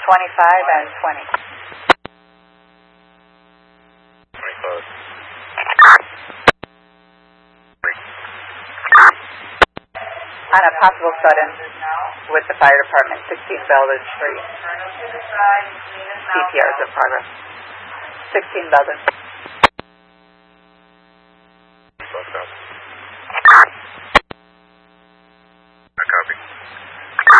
25 and 20. 25. On a possible sudden with the fire department, 16 Belden Street. CPR is in progress. 16 Belden.